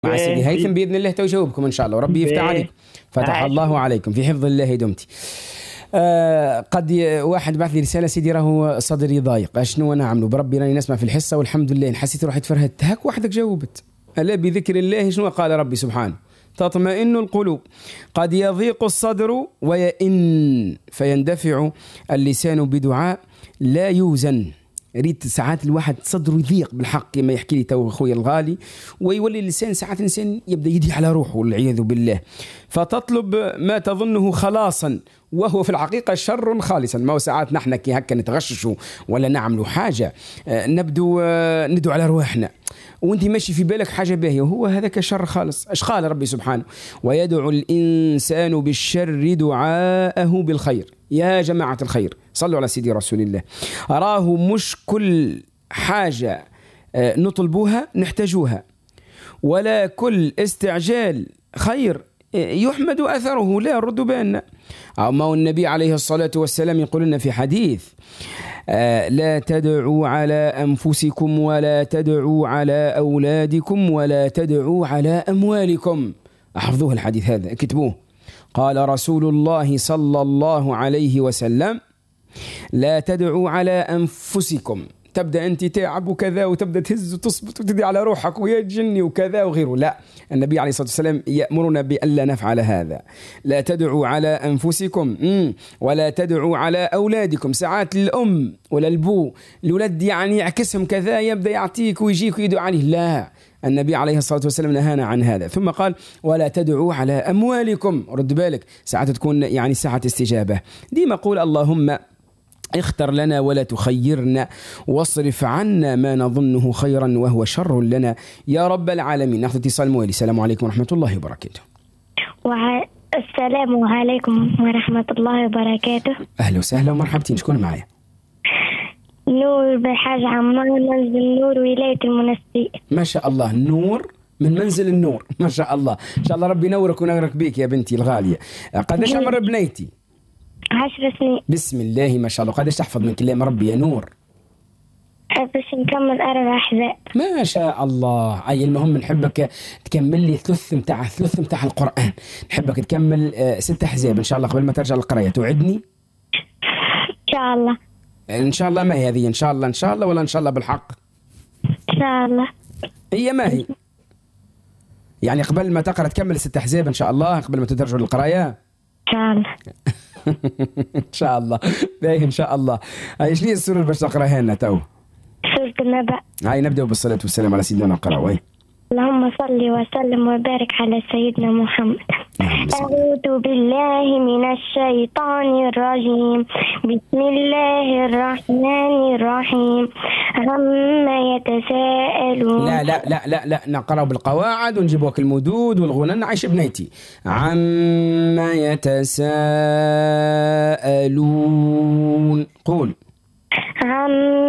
مع سيدي هيثم بإذن الله توجاوبكم إن شاء الله وربي يفتح عليكم. فتح الله عليكم في حفظ الله دمتي. قد واحد بعث لي رسالة: سيدي راهو صدري ضايق، شنو أنا أعمله؟ بربي راني نسمع في الحصة والحمد لله، حسيت روحي تفرهدت. هاك وحدك جاوبت: ألا بذكر الله شنو قال ربي سبحانه تطمئن القلوب، قد يضيق الصدر ويئن فيندفع اللسان بدعاء لا يوزن. ريت ساعات الواحد صدره يضيق بالحق كما يحكي لي تو اخويا الغالي، ويولي اللسان ساعات الانسان يبدا يدي على روحه والعياذ بالله، فتطلب ما تظنه خلاصا وهو في الحقيقه شر خالصا. ما هو ساعات نحن كي هكا نتغششوا ولا نعملوا حاجه نبدو ندعو على رواحنا وانت ماشي في بالك حاجه باهيه وهو هذاك شر خالص. اش قال ربي سبحانه: ويدعو الانسان بالشر دعاءه بالخير. يا جماعه الخير صلوا على سيدي رسول الله. راه مش كل حاجه نطلبوها نحتاجوها، ولا كل استعجال خير يحمد أثره. لا رد بالنا. ما النبي عليه الصلاة والسلام يقول لنا في حديث: لا تدعوا على أنفسكم ولا تدعوا على أولادكم ولا تدعوا على أموالكم. أحفظوه الحديث هذا، كتبوه. قال رسول الله صلى الله عليه وسلم: لا تدعوا على أنفسكم، تبدأ أنت تعب وكذا وتبدأ تهز وتصبت وتدي على روحك ويا جني وكذا وغيره. لا، النبي عليه الصلاة والسلام يأمرنا بألا نفعل هذا. لا تدعوا على أنفسكم ولا تدعوا على أولادكم. ساعات الأم ولا البو الولد يعني يعكسهم كذا، يبدأ يعطيك ويجيك ويدعو عليه. لا، النبي عليه الصلاة والسلام نهانا عن هذا. ثم قال: ولا تدعوا على أموالكم. رد بالك، ساعات تكون يعني ساعة استجابة. ديما قول: اللهم اختر لنا ولا تخيرنا، واصرف عنا ما نظنه خيرا وهو شر لنا يا رب العالمين. ناخذ اتصال موالي. السلام عليكم ورحمة الله وبركاته. السلام عليكم ورحمة الله وبركاته. أهلا وسهلا ومرحبتين. شكون معايا؟ نور بالحاج عمار، منزل نور، ولاية المنسي. ما شاء الله، نور من منزل النور. ما شاء الله، إن شاء الله ربي ينورك ونورك بيك يا بنتي الغالية. قديش عمر بنيتي؟ 10 سنين. بسم الله ما شاء الله. قديش تحفظ من كلام ربي يا نور؟ بس نكمل 4 أحزاب. ما شاء الله. أي المهم نحبك تكمل لي ثلث متاع القرآن. نحبك تكمل 6 أحزاب إن شاء الله قبل ما ترجع القراية. توعدني؟ إن شاء الله. إن شاء الله. ما هي هذه؟ إن شاء الله إن شاء الله ولا إن شاء الله بالحق؟ إن شاء الله. هي ما هي؟ يعني قبل ما تقرأ تكمل 6 أحزاب إن شاء الله قبل ما ترجع القراية؟ إن شاء الله. إن شاء الله. باهي إن شاء الله. هاي شنو السورة اللي باش تقراها لنا تو؟ سورة النبأ. هاي نبدأ بالصلاة والسلام على سيدنا القراء. اللهم صل وسلم وبارك على سيدنا محمد. أعوذ بالله من الشيطان الرجيم. بسم الله الرحمن الرحيم. عما يتساءلون. لا لا لا لا لا، نقرأ بالقواعد ونجيب وك المدود والغنى. نعيش بنيتي. عما يتساءلون. قول.